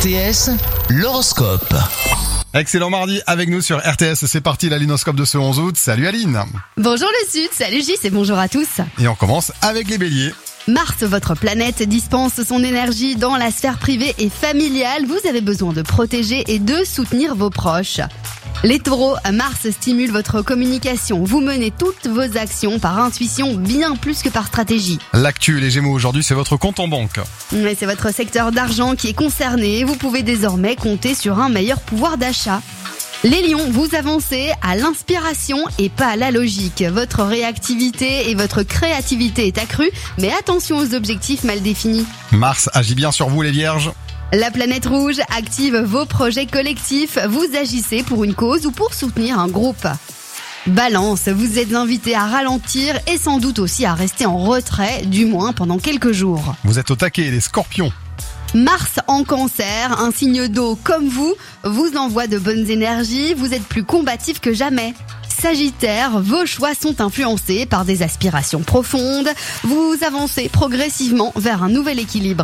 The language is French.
RTS, l'horoscope. Excellent mardi avec nous sur RTS, c'est parti la linoscope de ce 11 août. Salut Aline. Bonjour le Sud, salut Gis et bonjour à tous. Et on commence avec les béliers. Mars, votre planète, dispense son énergie dans la sphère privée et familiale. Vous avez besoin de protéger et de soutenir vos proches. Les taureaux, Mars stimule votre communication. Vous menez toutes vos actions par intuition, bien plus que par stratégie. L'actu, les gémeaux, aujourd'hui c'est votre compte en banque. Mais c'est votre secteur d'argent qui est concerné. Vous pouvez désormais compter sur un meilleur pouvoir d'achat. Les lions, vous avancez à l'inspiration et pas à la logique. Votre réactivité et votre créativité est accrue, mais attention aux objectifs mal définis. Mars agit bien sur vous les vierges. La planète rouge active vos projets collectifs. Vous agissez pour une cause ou pour soutenir un groupe. Balance, vous êtes invité à ralentir et sans doute aussi à rester en retrait, du moins pendant quelques jours. Vous êtes au taquet les scorpions. Mars en cancer, un signe d'eau comme vous envoie de bonnes énergies, vous êtes plus combatif que jamais. Sagittaire, vos choix sont influencés par des aspirations profondes, vous avancez progressivement vers un nouvel équilibre.